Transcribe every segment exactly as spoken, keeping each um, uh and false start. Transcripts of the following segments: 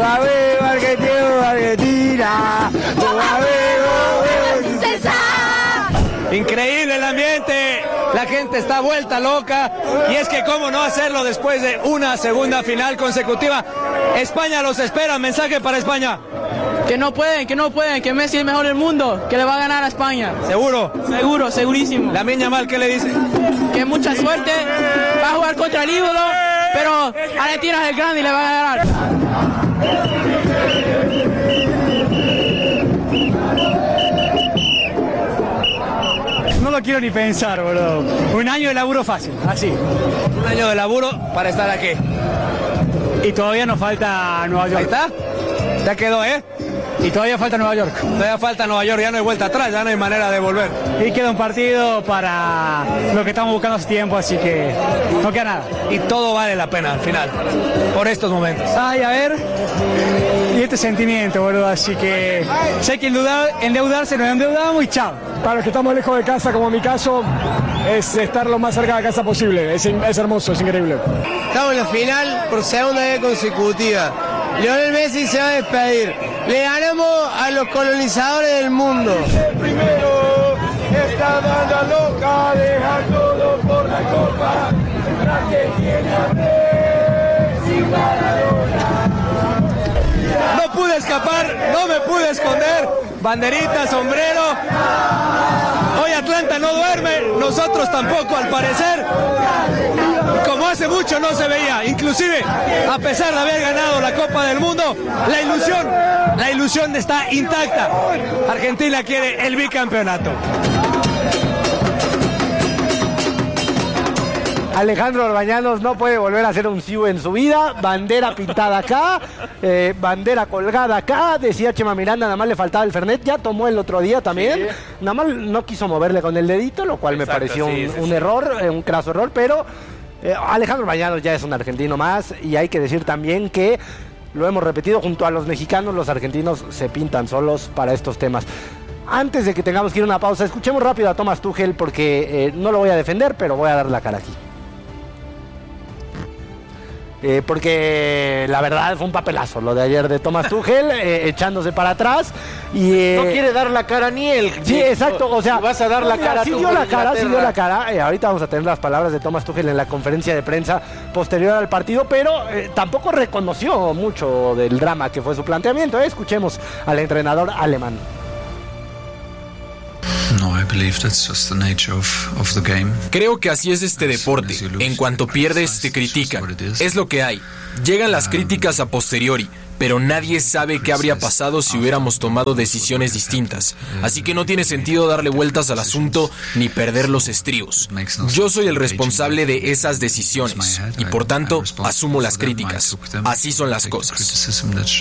¡Viva, viva Argentina, Argentina! ¡Viva, viva, viva, sin cesar! Increíble el ambiente, la gente está vuelta loca y es que cómo no hacerlo después de una segunda final consecutiva. España los espera, mensaje para España. Que no pueden, que no pueden, que Messi es el mejor del mundo, que le va a ganar a España. ¿Seguro? Seguro, segurísimo. Lamine Yamal, ¿qué le dice? Que mucha suerte, va a jugar contra el ídolo, pero Argentina es el grande y le va a ganar. No lo quiero ni pensar, boludo. Un año de laburo fácil, así. Un año de laburo para estar aquí. Y todavía nos falta Nueva York. Ahí está. Ya quedó, ¿eh? Y todavía falta Nueva York. Todavía falta Nueva York, ya no hay vuelta atrás, ya no hay manera de volver. Y queda un partido para lo que estamos buscando hace tiempo, así que no queda nada. Y todo vale la pena al final, por estos momentos. Ay, a ver. Y este sentimiento, boludo, así que sé que endeudar, endeudarse nos endeudamos y chao. Para los que estamos lejos de casa, como en mi caso, es estar lo más cerca de casa posible. Es, es hermoso, es increíble. Estamos en la final por segunda vez consecutiva. Lionel Messi se va a despedir. Le ganamos a los colonizadores del mundo. El primero, esta banda loca, deja todo por la copa. La que tiene a Messi Maradona. No pude escapar, no me pude esconder. Banderita, sombrero. Hoy Atlanta no duerme, nosotros tampoco al parecer. Como hace mucho no se veía, inclusive a pesar de haber ganado la Copa del Mundo, la ilusión, la ilusión está intacta. Argentina quiere el bicampeonato. Alejandro Orbañanos no puede volver a hacer un Siu en su vida. Bandera pintada acá, eh, bandera colgada acá. Decía Chema Miranda, nada más le faltaba el Fernet. Ya tomó el otro día también. Sí. Nada más no quiso moverle con el dedito, lo cual Exacto, me pareció sí, un, sí, un sí. error, eh, un craso error. Pero eh, Alejandro Orbañanos ya es un argentino más. Y hay que decir también que, lo hemos repetido, junto a los mexicanos, los argentinos se pintan solos para estos temas. Antes de que tengamos que ir a una pausa, escuchemos rápido a Thomas Tuchel porque eh, no lo voy a defender, pero voy a dar la cara aquí. Eh, porque la verdad fue un papelazo lo de ayer de Thomas Tuchel, eh, echándose para atrás y eh, no quiere dar la cara ni él. Sí, exacto, o sea, vas a dar la cara. Sí dio la cara, sí dio la cara. Eh, ahorita vamos a tener las palabras de Thomas Tuchel en la conferencia de prensa posterior al partido, pero eh, tampoco reconoció mucho del drama que fue su planteamiento. Eh. Escuchemos al entrenador alemán. Creo que así es este deporte. En cuanto pierdes, te critican. Es lo que hay. Llegan las críticas a posteriori, pero nadie sabe qué habría pasado si hubiéramos tomado decisiones distintas. Así que no tiene sentido darle vueltas al asunto ni perder los estribos. Yo soy el responsable de esas decisiones y por tanto asumo las críticas. Así son las cosas.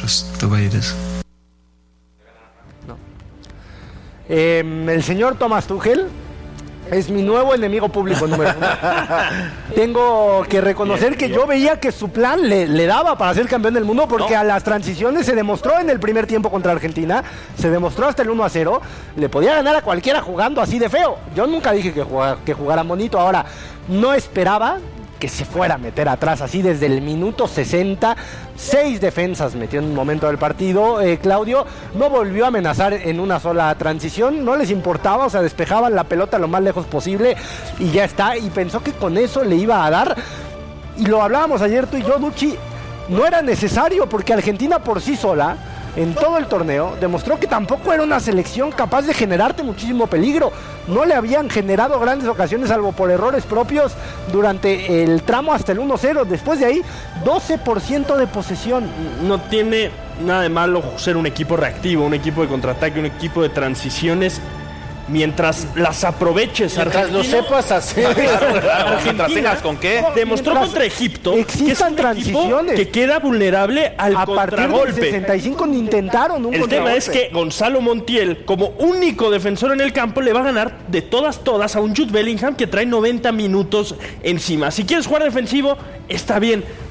Eh, el señor Thomas Tuchel es mi nuevo enemigo público número uno. Tengo que reconocer que yo veía que su plan le, le daba para ser campeón del mundo, porque no. a las transiciones se demostró en el primer tiempo contra Argentina, se demostró hasta el uno a cero, le podía ganar a cualquiera jugando así de feo. Yo nunca dije que jugara, que jugara bonito. Ahora, no esperaba que se fuera a meter atrás así desde el minuto sesenta. Seis defensas metió en un momento del partido. eh, Claudio no volvió a amenazar en una sola transición, no les importaba, o sea, despejaban la pelota lo más lejos posible y ya está, y pensó que con eso le iba a dar. Y lo hablábamos ayer tú y yo, Duchi, no era necesario, porque Argentina por sí sola en todo el torneo demostró que tampoco era una selección capaz de generarte muchísimo peligro. No le habían generado grandes ocasiones, salvo por errores propios durante el tramo hasta el uno cero. Después de ahí, doce por ciento de posesión. No tiene nada de malo ser un equipo reactivo, un equipo de contraataque, un equipo de transiciones, mientras las aproveches. Mientras lo sepas hacer. Claro, claro. Mientras tengas con qué. Demostró contra Egipto que es un transiciones que queda vulnerable al a contragolpe. A partir del sesenta y cinco ni intentaron un El tema es que Gonzalo Montiel, como único defensor en el campo, le va a ganar de todas todas a un Jude Bellingham que trae noventa minutos encima. Si quieres jugar defensivo, está bien.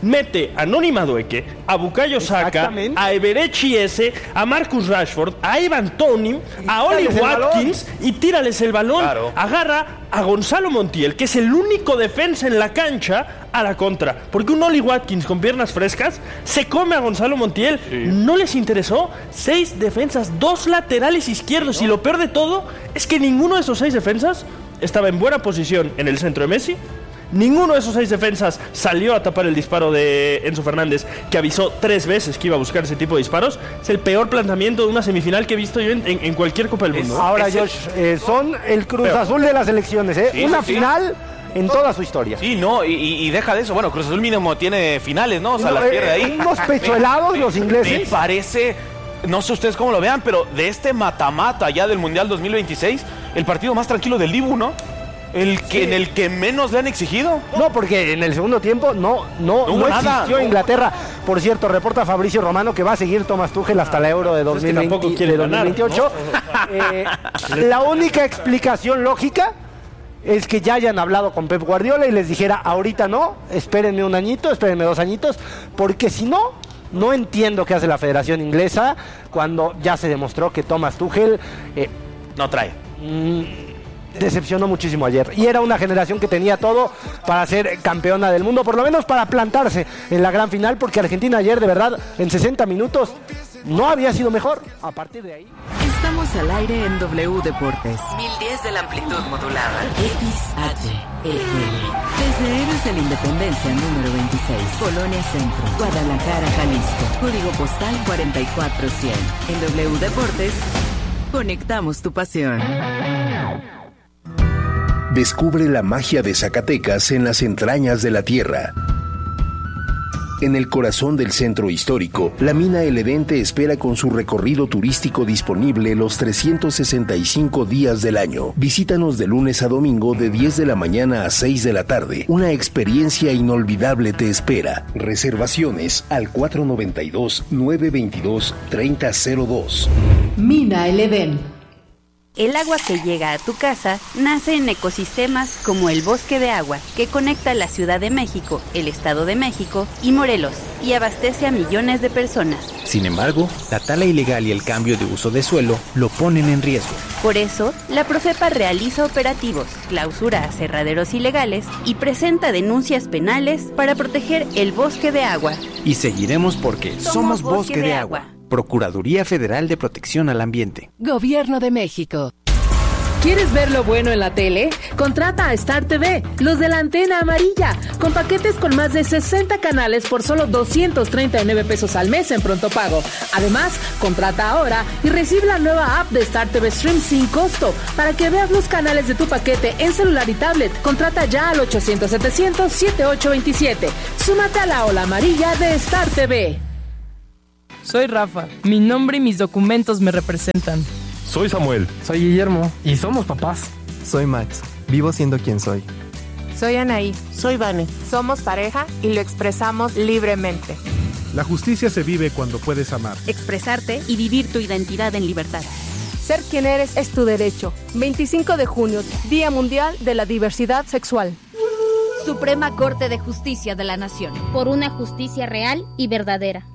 mete a Noni Madueke, a Bukayo Saka, a Eberechi S, a Marcus Rashford, a Ivan Toney, a Oli Watkins y tírales el balón. Claro. Agarra a Gonzalo Montiel, que es el único defensa en la cancha, a la contra. Porque un Oli Watkins con piernas frescas se come a Gonzalo Montiel. Sí. No les interesó. Seis defensas, dos laterales izquierdos. No. Y lo peor de todo es que ninguno de esos seis defensas estaba en buena posición en el centro de Messi. Ninguno de esos seis defensas salió a tapar el disparo de Enzo Fernández, que avisó tres veces que iba a buscar ese tipo de disparos. Es el peor planteamiento de una semifinal que he visto yo en, en, en cualquier Copa del Mundo. Ahora, Josh, eh, son el Cruz peor. Azul de las elecciones, ¿eh? Sí, una sí, final... Sí. En toda su historia. Sí, no, y, y deja de eso. Bueno, Cruz Azul mínimo tiene finales, ¿no? O sea, no, las pierde ahí. Unos pechuelados los ingleses. Me parece, no sé ustedes cómo lo vean, pero de este mata-mata ya del Mundial dos mil veintiséis, el partido más tranquilo del Dibu, ¿no? El que, sí. En el que menos le han exigido. No, porque en el segundo tiempo no, no, no, no existió Inglaterra. Por cierto, reporta Fabricio Romano que va a seguir Thomas Tuchel hasta la Euro de, dos mil veinte, es que de dos mil veintiocho. Ganar, ¿no? eh, la única explicación lógica es que ya hayan hablado con Pep Guardiola y les dijera, ahorita no, espérenme un añito, espérenme dos añitos, porque si no, no entiendo qué hace la Federación Inglesa cuando ya se demostró que Thomas Tuchel eh, no trae. Mmm, decepcionó muchísimo ayer. Y era una generación que tenía todo para ser campeona del mundo, por lo menos para plantarse en la gran final, porque Argentina ayer, de verdad, en sesenta minutos, no había sido mejor. A partir de ahí... Estamos al aire en W Deportes. mil diez de la amplitud modulada. X H E L. Desde Héroes de la Independencia número veintiséis. Colonia Centro. Guadalajara, Jalisco. Código postal cuarenta y cuatro cien. En W Deportes, conectamos tu pasión. Descubre la magia de Zacatecas en las entrañas de la tierra. En el corazón del centro histórico, la mina El Edén te espera con su recorrido turístico disponible los trescientos sesenta y cinco días del año. Visítanos de lunes a domingo de diez de la mañana a seis de la tarde. Una experiencia inolvidable te espera. Reservaciones al cuatro noventa y dos, nueve veintidós, treinta cero dos. Mina El Edén. El agua que llega a tu casa nace en ecosistemas como el Bosque de Agua, que conecta la Ciudad de México, el Estado de México y Morelos, y abastece a millones de personas. Sin embargo, la tala ilegal y el cambio de uso de suelo lo ponen en riesgo. Por eso, la Profepa realiza operativos, clausura aserraderos ilegales y presenta denuncias penales para proteger el Bosque de Agua. Y seguiremos porque somos, somos Bosque, Bosque de, de Agua. Agua. Procuraduría Federal de Protección al Ambiente. Gobierno de México. ¿Quieres ver lo bueno en la tele? Contrata a Star T V, los de la antena amarilla, con paquetes con más de sesenta canales por solo doscientos treinta y nueve pesos al mes en pronto pago. Además, contrata ahora y recibe la nueva app de Star T V Stream sin costo para que veas los canales de tu paquete en celular y tablet. Contrata ya al ochocientos, setecientos, setenta y ocho veintisiete. Súmate a la ola amarilla de Star T V. Soy Rafa. Mi nombre y mis documentos me representan. Soy Samuel. Soy Guillermo. Y somos papás. Soy Max. Vivo siendo quien soy. Soy Anaí. Soy Vane. Somos pareja y lo expresamos libremente. La justicia se vive cuando puedes amar, expresarte y vivir tu identidad en libertad. Ser quien eres es tu derecho. veinticinco de junio, Día Mundial de la Diversidad Sexual. Suprema Corte de Justicia de la Nación. Por una justicia real y verdadera.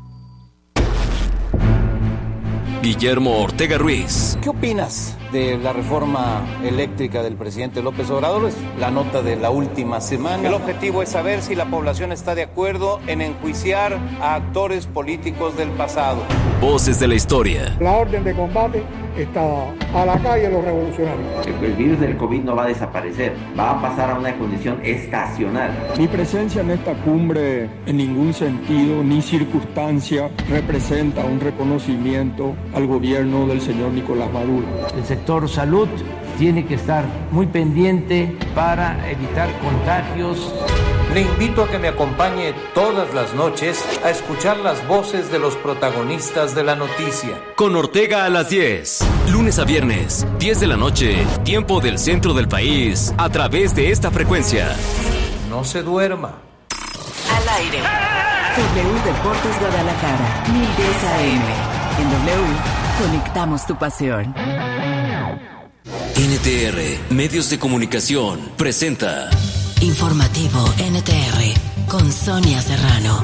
Guillermo Ortega Ruiz. ¿Qué opinas de la reforma eléctrica del presidente López Obrador? Es la nota de la última semana. El objetivo es saber si la población está de acuerdo en enjuiciar a actores políticos del pasado. Voces de la historia. La orden de combate está a la calle los revolucionarios. El virus del COVID no va a desaparecer, va a pasar a una condición estacional. Mi presencia en esta cumbre en ningún sentido ni circunstancia representa un reconocimiento al gobierno del señor Nicolás Maduro. El sector salud tiene que estar muy pendiente para evitar contagios. Le invito a que me acompañe todas las noches a escuchar las voces de los protagonistas de la noticia. Con Ortega a las diez, lunes a viernes, diez de la noche, tiempo del centro del país, a través de esta frecuencia. No se duerma. Al aire. W Deportes Guadalajara, mil diez A M. En W, conectamos tu pasión. N T R, Medios de Comunicación, presenta Informativo N T R con Sonia Serrano.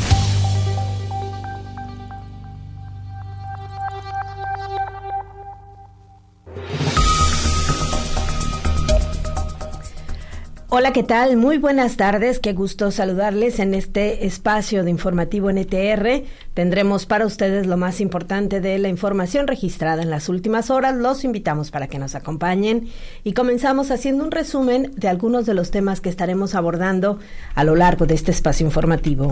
Hola, ¿qué tal? Muy buenas tardes, qué gusto saludarles en este espacio de Informativo N T R. Tendremos para ustedes lo más importante de la información registrada en las últimas horas. Los invitamos para que nos acompañen y comenzamos haciendo un resumen de algunos de los temas que estaremos abordando a lo largo de este espacio informativo.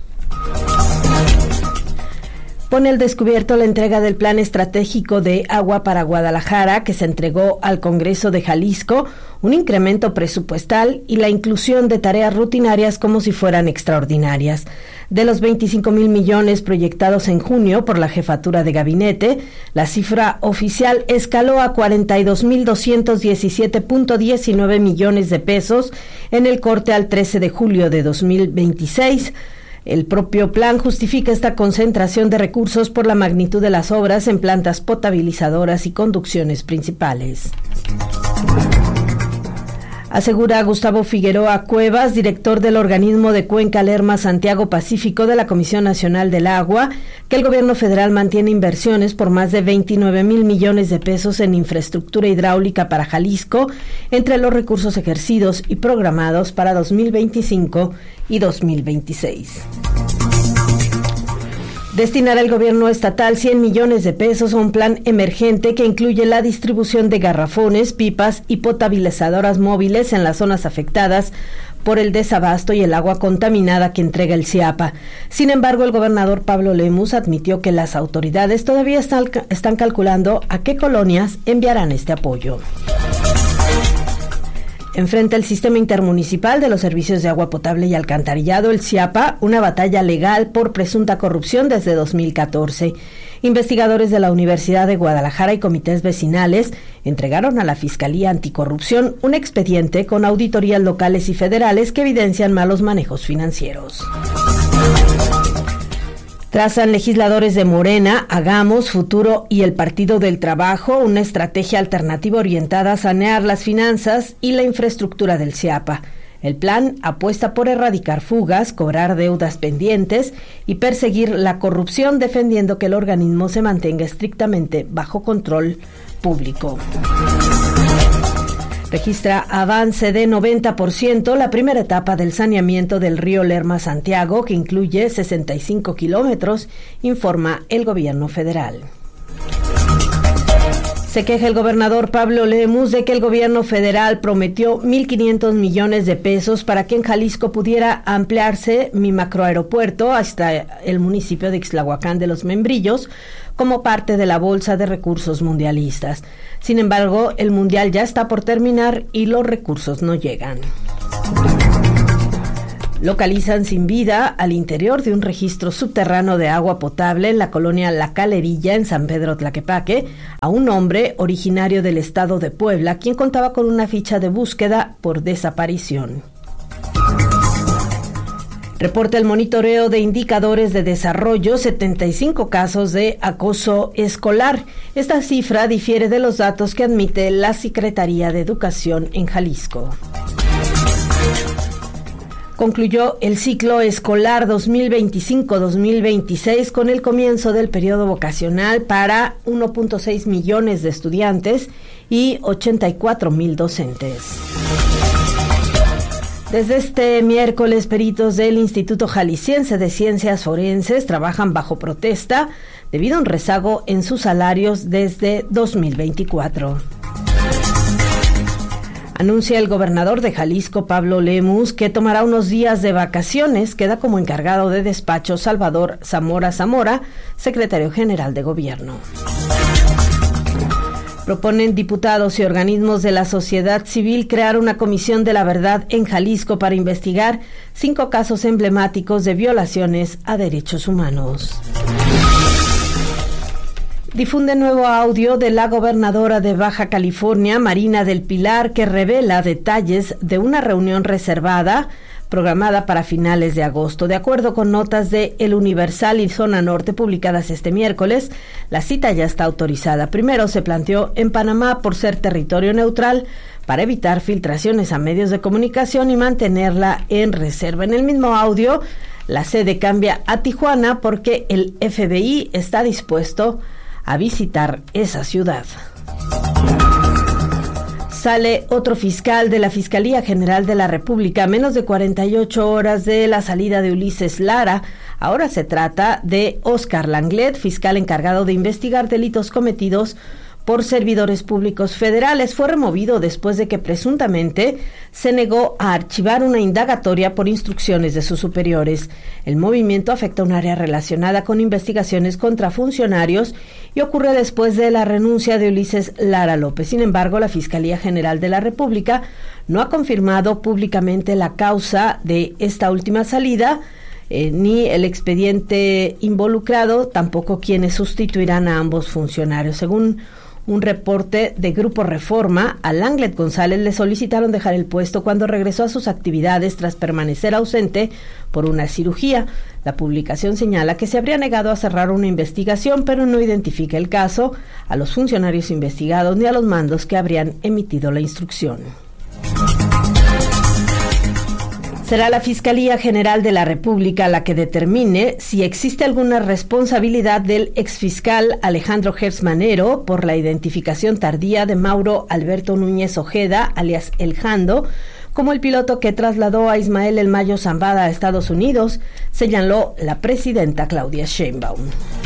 Pone al descubierto la entrega del Plan Estratégico de Agua para Guadalajara, que se entregó al Congreso de Jalisco, un incremento presupuestal y la inclusión de tareas rutinarias como si fueran extraordinarias. De los veinticinco mil millones proyectados en junio por la Jefatura de Gabinete, la cifra oficial escaló a cuarenta y dos mil doscientos diecisiete punto diecinueve millones de pesos en el corte al trece de julio de dos mil veintiséis. El propio plan justifica esta concentración de recursos por la magnitud de las obras en plantas potabilizadoras y conducciones principales. Asegura Gustavo Figueroa Cuevas, director del organismo de Cuenca Lerma Santiago Pacífico de la Comisión Nacional del Agua, que el gobierno federal mantiene inversiones por más de veintinueve mil millones de pesos en infraestructura hidráulica para Jalisco, entre los recursos ejercidos y programados para dos mil veinticinco y dos mil veintiséis. Destinará el gobierno estatal cien millones de pesos a un plan emergente que incluye la distribución de garrafones, pipas y potabilizadoras móviles en las zonas afectadas por el desabasto y el agua contaminada que entrega el CIAPA. Sin embargo, el gobernador Pablo Lemus admitió que las autoridades todavía están, están calculando a qué colonias enviarán este apoyo. Enfrenta el Sistema Intermunicipal de los Servicios de Agua Potable y Alcantarillado, el CIAPA, una batalla legal por presunta corrupción desde dos mil catorce. Investigadores de la Universidad de Guadalajara y comités vecinales entregaron a la Fiscalía Anticorrupción un expediente con auditorías locales y federales que evidencian malos manejos financieros. Trazan legisladores de Morena, Hagamos, Futuro y el Partido del Trabajo una estrategia alternativa orientada a sanear las finanzas y la infraestructura del CIAPA. El plan apuesta por erradicar fugas, cobrar deudas pendientes y perseguir la corrupción, defendiendo que el organismo se mantenga estrictamente bajo control público. Registra avance de noventa por ciento la primera etapa del saneamiento del río Lerma Santiago, que incluye sesenta y cinco kilómetros, informa el gobierno federal. Se queja el gobernador Pablo Lemus de que el gobierno federal prometió mil quinientos millones de pesos para que en Jalisco pudiera ampliarse mi macroaeropuerto hasta el municipio de Ixtlahuacán de los Membrillos, como parte de la bolsa de recursos mundialistas. Sin embargo, el mundial ya está por terminar y los recursos no llegan. Localizan sin vida al interior de un registro subterráneo de agua potable en la colonia La Calerilla, en San Pedro Tlaquepaque, a un hombre originario del estado de Puebla, quien contaba con una ficha de búsqueda por desaparición. Reporta el monitoreo de indicadores de desarrollo setenta y cinco casos de acoso escolar. Esta cifra difiere de los datos que admite la Secretaría de Educación en Jalisco. Concluyó el ciclo escolar dos mil veinticinco dos mil veintiséis con el comienzo del periodo vocacional para uno punto seis millones de estudiantes y ochenta y cuatro mil docentes. Desde este miércoles, peritos del Instituto Jalisciense de Ciencias Forenses trabajan bajo protesta debido a un rezago en sus salarios desde dos mil veinticuatro. Anuncia el gobernador de Jalisco, Pablo Lemus, que tomará unos días de vacaciones. Queda como encargado de despacho Salvador Zamora Zamora, secretario general de Gobierno. Proponen diputados y organismos de la sociedad civil crear una comisión de la verdad en Jalisco para investigar cinco casos emblemáticos de violaciones a derechos humanos. Difunde nuevo audio de la gobernadora de Baja California, Marina del Pilar, que revela detalles de una reunión reservada programada para finales de agosto. De acuerdo con notas de El Universal y Zona Norte publicadas este miércoles, la cita ya está autorizada. Primero se planteó en Panamá por ser territorio neutral, para evitar filtraciones a medios de comunicación y mantenerla en reserva. En el mismo audio, la sede cambia a Tijuana porque el F B I está dispuesto a visitar esa ciudad. Sale otro fiscal de la Fiscalía General de la República a menos de cuarenta y ocho horas de la salida de Ulises Lara. Ahora se trata de Óscar Langlet, fiscal encargado de investigar delitos cometidos por servidores públicos federales. Fue removido después de que presuntamente se negó a archivar una indagatoria por instrucciones de sus superiores. El movimiento afecta un área relacionada con investigaciones contra funcionarios y ocurre después de la renuncia de Ulises Lara López. Sin embargo, la Fiscalía General de la República no ha confirmado públicamente la causa de esta última salida, Eh, ni el expediente involucrado, tampoco quienes sustituirán a ambos funcionarios. Según un reporte de Grupo Reforma, a Langlet González le solicitaron dejar el puesto cuando regresó a sus actividades tras permanecer ausente por una cirugía. La publicación señala que se habría negado a cerrar una investigación, pero no identifica el caso, a los funcionarios investigados ni a los mandos que habrían emitido la instrucción. Será la Fiscalía General de la República la que determine si existe alguna responsabilidad del exfiscal Alejandro Gertz Manero por la identificación tardía de Mauro Alberto Núñez Ojeda, alias El Jando, como el piloto que trasladó a Ismael El Mayo Zambada a Estados Unidos, señaló la presidenta Claudia Sheinbaum.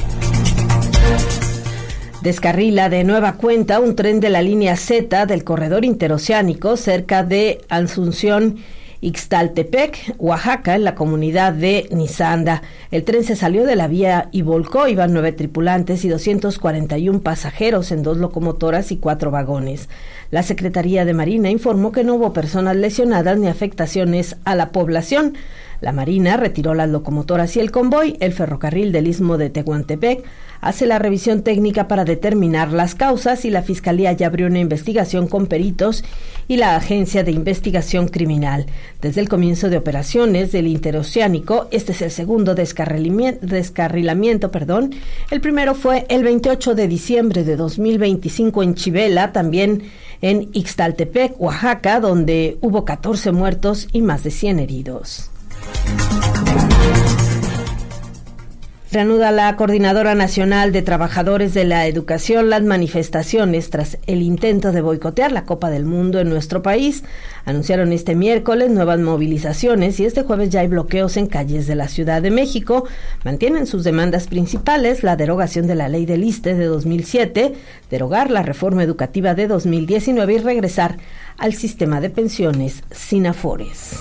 Descarrila de nueva cuenta un tren de la línea Z del corredor interoceánico cerca de Asunción, Ixtaltepec, Oaxaca, en la comunidad de Nizanda. El tren se salió de la vía y volcó. Iban nueve tripulantes y doscientos cuarenta y uno pasajeros en dos locomotoras y cuatro vagones. La Secretaría de Marina informó que no hubo personas lesionadas ni afectaciones a la población. La Marina retiró las locomotoras y el convoy. El ferrocarril del Istmo de Tehuantepec hace la revisión técnica para determinar las causas y la Fiscalía ya abrió una investigación con peritos y la Agencia de Investigación Criminal. Desde el comienzo de operaciones del interoceánico, este es el segundo descarrilamiento, descarrilamiento, perdón. El primero fue el veintiocho de diciembre de dos mil veinticinco en Chivela, también en Ixtaltepec, Oaxaca, donde hubo catorce muertos y más de cien heridos. Reanuda la Coordinadora Nacional de Trabajadores de la Educación las manifestaciones tras el intento de boicotear la Copa del Mundo en nuestro país. Anunciaron este miércoles nuevas movilizaciones y este jueves ya hay bloqueos en calles de la Ciudad de México. Mantienen sus demandas principales: la derogación de la Ley del ISSSTE de dos mil siete, derogar la reforma educativa de dos mil diecinueve y regresar al sistema de pensiones sin afores.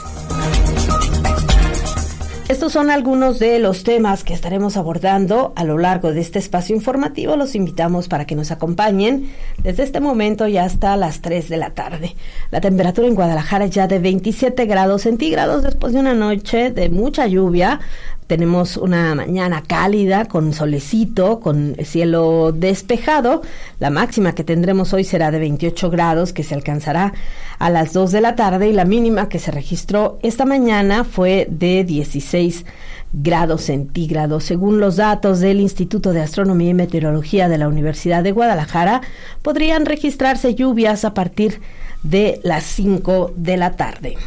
Estos son algunos de los temas que estaremos abordando a lo largo de este espacio informativo. Los invitamos para que nos acompañen desde este momento y hasta las tres de la tarde. La temperatura en Guadalajara ya de veintisiete grados centígrados después de una noche de mucha lluvia. Tenemos una mañana cálida, con solecito, con el cielo despejado. La máxima que tendremos hoy será de veintiocho grados, que se alcanzará a las dos de la tarde, y la mínima que se registró esta mañana fue de dieciséis grados centígrados. Según los datos del Instituto de Astronomía y Meteorología de la Universidad de Guadalajara, podrían registrarse lluvias a partir de las cinco de la tarde.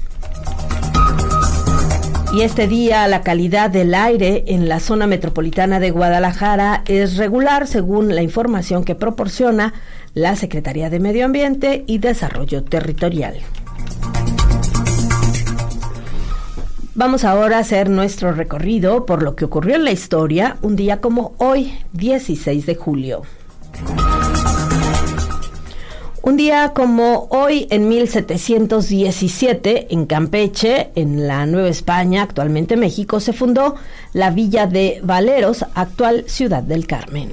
Y este día la calidad del aire en la zona metropolitana de Guadalajara es regular, según la información que proporciona la Secretaría de Medio Ambiente y Desarrollo Territorial. Vamos ahora a hacer nuestro recorrido por lo que ocurrió en la historia un día como hoy, dieciséis de julio. Un día como hoy, en mil setecientos diecisiete, en Campeche, en la Nueva España, actualmente México, se fundó la villa de Valeros, actual Ciudad del Carmen.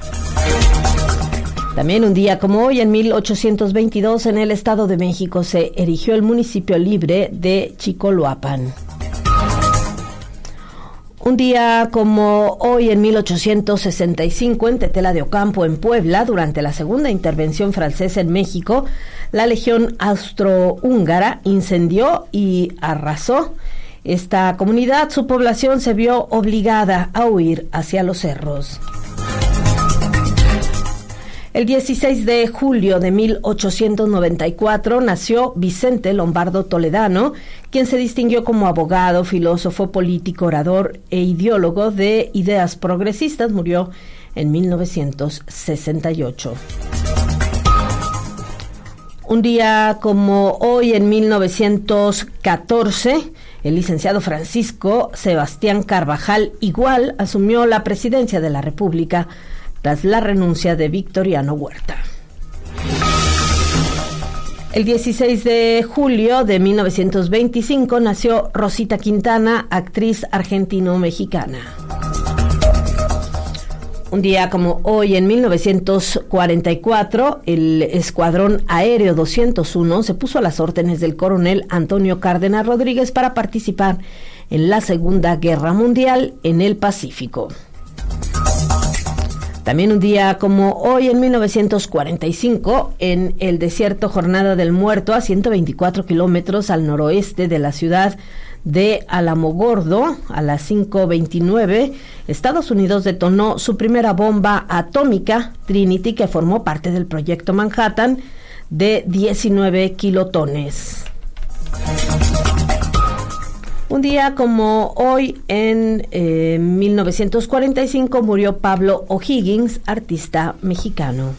También un día como hoy, en mil ochocientos veintidós, en el Estado de México, se erigió el municipio libre de Chicoloapan. Un día como hoy, en mil ochocientos sesenta y cinco, en Tetela de Ocampo, en Puebla, durante la segunda intervención francesa en México, la Legión Austrohúngara incendió y arrasó esta comunidad. Su población se vio obligada a huir hacia los cerros. El dieciséis de julio de mil ochocientos noventa y cuatro nació Vicente Lombardo Toledano, quien se distinguió como abogado, filósofo, político, orador e ideólogo de ideas progresistas. Murió en mil novecientos sesenta y ocho. Un día como hoy, en mil novecientos catorce, el licenciado Francisco Sebastián Carvajal Igual asumió la presidencia de la República tras la renuncia de Victoriano Huerta. El dieciséis de julio de mil novecientos veinticinco nació Rosita Quintana, actriz argentino-mexicana. Un día como hoy, en mil novecientos cuarenta y cuatro, el Escuadrón Aéreo doscientos uno se puso a las órdenes del coronel Antonio Cárdenas Rodríguez para participar en la Segunda Guerra Mundial en el Pacífico. También un día como hoy, en mil novecientos cuarenta y cinco, en el desierto Jornada del Muerto, a ciento veinticuatro kilómetros al noroeste de la ciudad de Alamogordo, a las cinco veintinueve, Estados Unidos detonó su primera bomba atómica, Trinity, que formó parte del proyecto Manhattan, de diecinueve kilotones. Un día como hoy, en eh, mil novecientos cuarenta y cinco, murió Pablo O'Higgins, artista mexicano.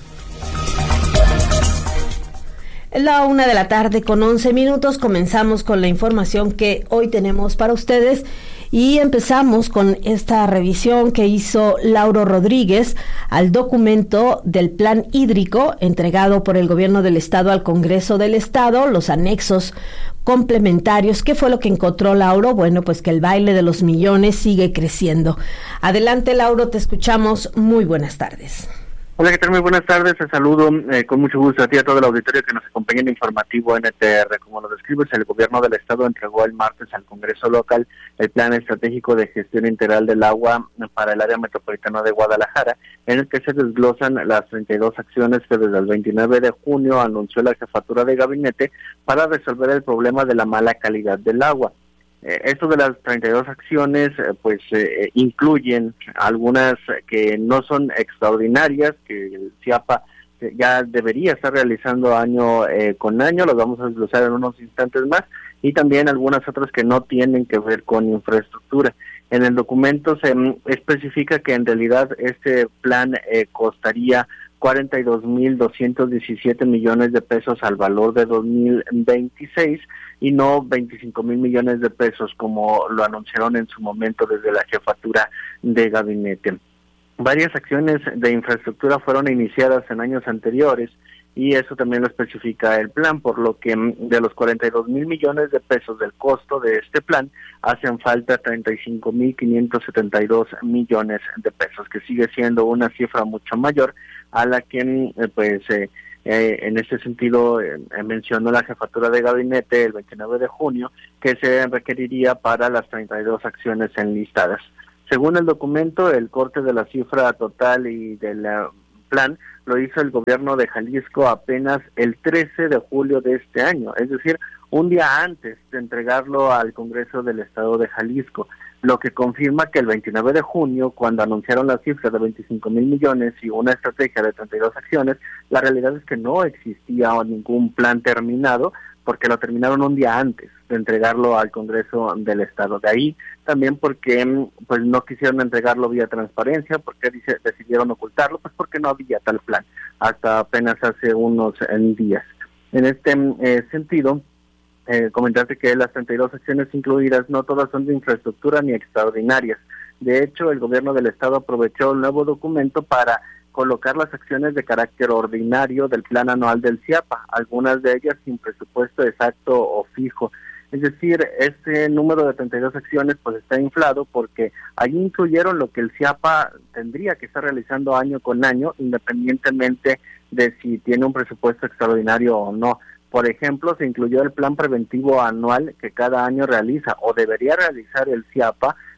Es la una de la tarde con once minutos. Comenzamos con la información que hoy tenemos para ustedes y empezamos con esta revisión que hizo Lauro Rodríguez al documento del Plan Hídrico entregado por el Gobierno del Estado al Congreso del Estado, los anexos complementarios. ¿Qué fue lo que encontró Lauro? Bueno, pues que el baile de los millones sigue creciendo. Adelante, Lauro, te escuchamos. Muy buenas tardes. Hola, ¿qué tal? Muy buenas tardes. Te saludo eh, con mucho gusto a ti y a todo el auditorio que nos acompaña en Informativo N T R. Como lo describes, el Gobierno del Estado entregó el martes al Congreso local el Plan Estratégico de Gestión Integral del Agua para el área metropolitana de Guadalajara, en el que se desglosan las treinta y dos acciones que desde el veintinueve de junio anunció la Jefatura de Gabinete para resolver el problema de la mala calidad del agua. Eh, esto de las treinta y dos acciones eh, pues eh, incluyen algunas que no son extraordinarias, que el CIAPA ya debería estar realizando año eh, con año, los vamos a desglosar en unos instantes más, y también algunas otras que no tienen que ver con infraestructura. En el documento se mm, especifica que en realidad este plan eh, costaría cuarenta y dos mil doscientos diecisiete millones de pesos al valor de dos mil veintiséis y no veinticinco mil millones de pesos como lo anunciaron en su momento desde la Jefatura de Gabinete. Varias acciones de infraestructura fueron iniciadas en años anteriores y eso también lo especifica el plan, por lo que de los cuarenta y dos mil millones de pesos del costo de este plan, hacen falta treinta y cinco mil quinientos setenta y dos millones de pesos, que sigue siendo una cifra mucho mayor a la que eh, pues eh, eh, en este sentido eh, mencionó la Jefatura de Gabinete el veintinueve de junio que se requeriría para las treinta y dos acciones enlistadas. Según el documento, el corte de la cifra total y del plan lo hizo el gobierno de Jalisco apenas el trece de julio de este año, es decir, un día antes de entregarlo al Congreso del Estado de Jalisco, lo que confirma que el veintinueve de junio, cuando anunciaron la cifra de veinticinco mil millones y una estrategia de treinta y dos acciones, la realidad es que no existía ningún plan terminado, porque lo terminaron un día antes de entregarlo al Congreso del Estado. De ahí también porque pues no quisieron entregarlo vía transparencia, porque dice, decidieron ocultarlo, pues porque no había tal plan hasta apenas hace unos eh, días. En este eh, sentido, eh, comentaste que las treinta y dos acciones incluidas no todas son de infraestructura ni extraordinarias. De hecho, el gobierno del Estado aprovechó el nuevo documento para colocar las acciones de carácter ordinario del plan anual del CIAPA, algunas de ellas sin presupuesto exacto o fijo. Es decir, este número de treinta y dos acciones pues está inflado porque ahí incluyeron lo que el CIAPA tendría que estar realizando año con año, independientemente de si tiene un presupuesto extraordinario o no. Por ejemplo, se incluyó el plan preventivo anual que cada año realiza o debería realizar el CIAPA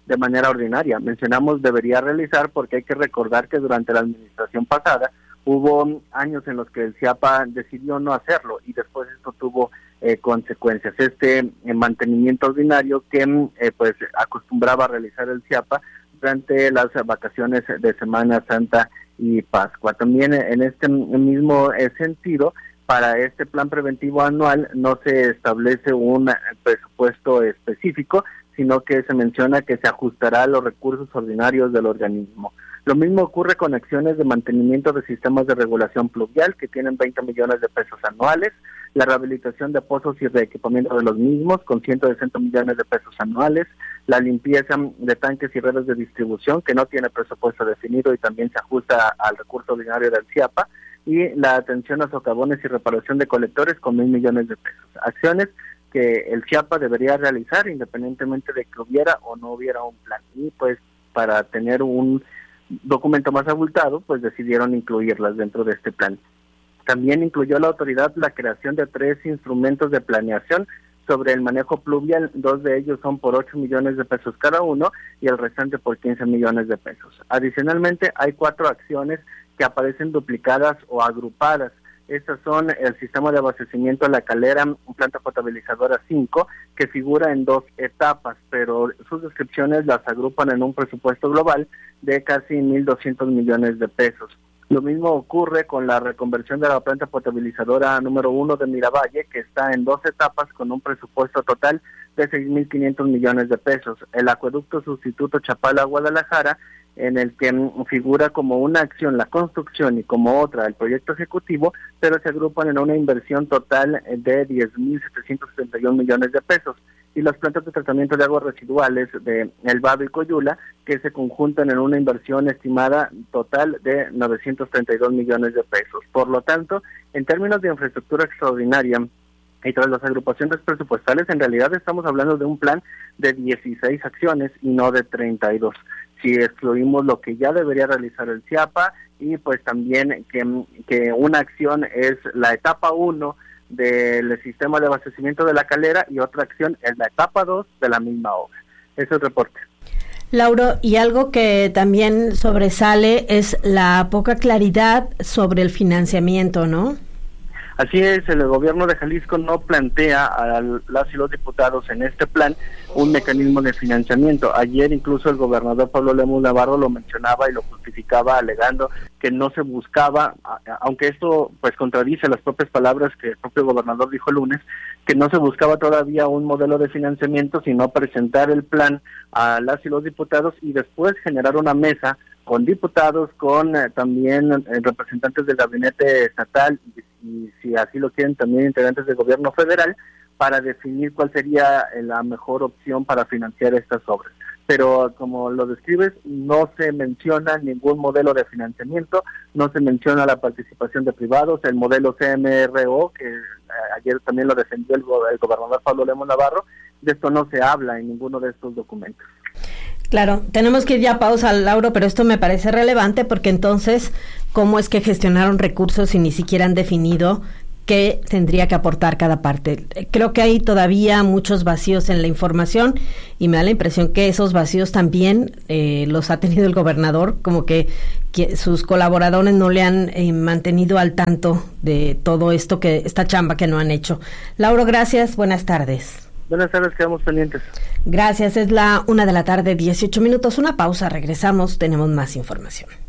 de manera ordinaria. Mencionamos debería realizar porque hay que recordar que durante la administración pasada hubo años en los que el CIAPA decidió no hacerlo y después esto tuvo eh, consecuencias. Este eh, mantenimiento ordinario que eh, pues acostumbraba a realizar el CIAPA durante las vacaciones de Semana Santa y Pascua. También en este mismo eh, sentido, para este plan preventivo anual no se establece un presupuesto específico, sino que se menciona que se ajustará a los recursos ordinarios del organismo. Lo mismo ocurre con acciones de mantenimiento de sistemas de regulación pluvial, que tienen veinte millones de pesos anuales, la rehabilitación de pozos y reequipamiento de los mismos, con ciento sesenta millones de pesos anuales, la limpieza de tanques y redes de distribución, que no tiene presupuesto definido y también se ajusta al recurso ordinario del CIAPA, y la atención a socavones y reparación de colectores con mil millones de pesos. Acciones que el CIAPA debería realizar independientemente de que hubiera o no hubiera un plan. Y pues para tener un documento más abultado, pues decidieron incluirlas dentro de este plan. También incluyó la autoridad la creación de tres instrumentos de planeación sobre el manejo pluvial. Dos de ellos son por ocho millones de pesos cada uno y el restante por quince millones de pesos. Adicionalmente, hay cuatro acciones que aparecen duplicadas o agrupadas. Estas son el sistema de abastecimiento de la Calera, planta potabilizadora cinco, que figura en dos etapas, pero sus descripciones las agrupan en un presupuesto global de casi mil doscientos millones de pesos. Lo mismo ocurre con la reconversión de la planta potabilizadora número uno de Miravalle, que está en dos etapas con un presupuesto total de seis mil quinientos millones de pesos. El acueducto sustituto Chapala-Guadalajara, en el que figura como una acción la construcción y como otra el proyecto ejecutivo, pero se agrupan en una inversión total de diez mil setecientos setenta y un millones de pesos. Y las plantas de tratamiento de aguas residuales de El Bado y Coyula, que se conjuntan en una inversión estimada total de novecientos treinta y dos millones de pesos. Por lo tanto, en términos de infraestructura extraordinaria y tras las agrupaciones presupuestales, en realidad estamos hablando de un plan de dieciséis acciones y no de treinta y dos. Si excluimos lo que ya debería realizar el CIAPA y pues también que, que una acción es la etapa uno del sistema de abastecimiento de la Calera y otra acción es la etapa dos de la misma obra. Ese es el reporte. Lauro, y algo que también sobresale es la poca claridad sobre el financiamiento, ¿no? Así es, el gobierno de Jalisco no plantea a las y los diputados en este plan un mecanismo de financiamiento. Ayer incluso el gobernador Pablo Lemus Navarro lo mencionaba y lo justificaba alegando que no se buscaba, aunque esto pues contradice las propias palabras que el propio gobernador dijo el lunes, que no se buscaba todavía un modelo de financiamiento, sino presentar el plan a las y los diputados y después generar una mesa con diputados, con eh, también eh, representantes del gabinete estatal y, y si así lo quieren también integrantes del gobierno federal para definir cuál sería eh, la mejor opción para financiar estas obras. Pero como lo describes, no se menciona ningún modelo de financiamiento, no se menciona la participación de privados, el modelo C M R O, que eh, ayer también lo defendió el, go- el gobernador Pablo Lemus Navarro, de esto no se habla en ninguno de estos documentos. Claro, tenemos que ir ya a pausa, Lauro, pero esto me parece relevante porque entonces, ¿cómo es que gestionaron recursos si ni siquiera han definido qué tendría que aportar cada parte? Creo que hay todavía muchos vacíos en la información y me da la impresión que esos vacíos también eh, los ha tenido el gobernador, como que, que sus colaboradores no le han eh, mantenido al tanto de todo esto, que esta chamba que no han hecho. Lauro, gracias, buenas tardes. Buenas tardes, quedamos pendientes. Gracias, es la una de la tarde, dieciocho minutos, una pausa, regresamos, tenemos más información.